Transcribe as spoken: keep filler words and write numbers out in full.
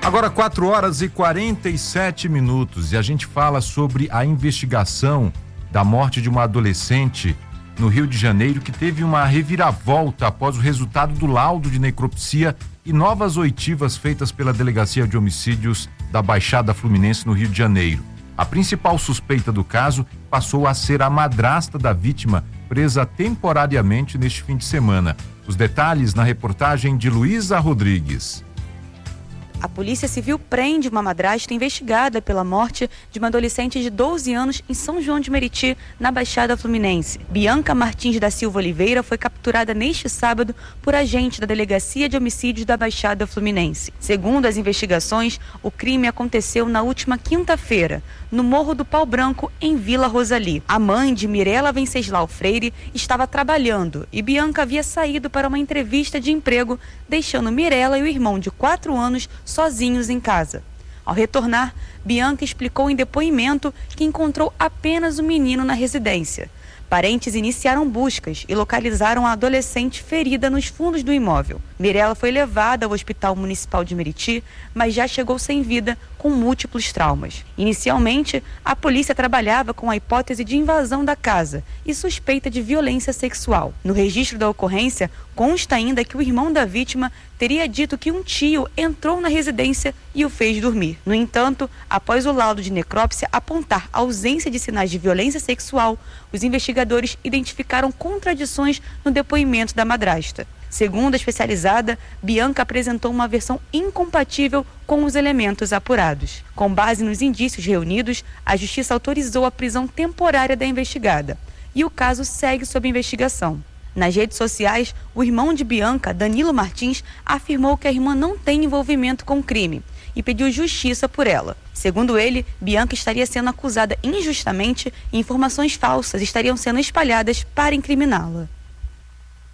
Agora quatro horas e quarenta e sete minutos e a gente fala sobre a investigação da morte de uma adolescente no Rio de Janeiro que teve uma reviravolta após o resultado do laudo de necropsia e novas oitivas feitas pela Delegacia de Homicídios da Baixada Fluminense no Rio de Janeiro. A principal suspeita do caso passou a ser a madrasta da vítima, presa temporariamente neste fim de semana. Os detalhes na reportagem de Luísa Rodrigues. A Polícia Civil prende uma madrasta investigada pela morte de uma adolescente de doze anos em São João de Meriti, na Baixada Fluminense. Bianca Martins da Silva Oliveira foi capturada neste sábado por agente da Delegacia de Homicídios da Baixada Fluminense. Segundo as investigações, o crime aconteceu na última quinta-feira, no Morro do Pau Branco, em Vila Rosali. A mãe de Mirela Venceslau Freire estava trabalhando e Bianca havia saído para uma entrevista de emprego, deixando Mirela e o irmão de quatro anos sozinhos em casa. Ao retornar, Bianca explicou em depoimento que encontrou apenas o menino na residência. Parentes iniciaram buscas e localizaram a adolescente ferida nos fundos do imóvel. Mirela foi levada ao Hospital Municipal de Meriti, mas já chegou sem vida, com múltiplos traumas. Inicialmente, a polícia trabalhava com a hipótese de invasão da casa e suspeita de violência sexual. No registro da ocorrência, consta ainda que o irmão da vítima teria dito que um tio entrou na residência e o fez dormir. No entanto, após o laudo de necrópsia apontar ausência de sinais de violência sexual, os investigadores identificaram contradições no depoimento da madrasta. Segundo a especializada, Bianca apresentou uma versão incompatível com os elementos apurados. Com base nos indícios reunidos, a Justiça autorizou a prisão temporária da investigada e o caso segue sob investigação. Nas redes sociais, o irmão de Bianca, Danilo Martins, afirmou que a irmã não tem envolvimento com o crime e pediu justiça por ela. Segundo ele, Bianca estaria sendo acusada injustamente e informações falsas estariam sendo espalhadas para incriminá-la.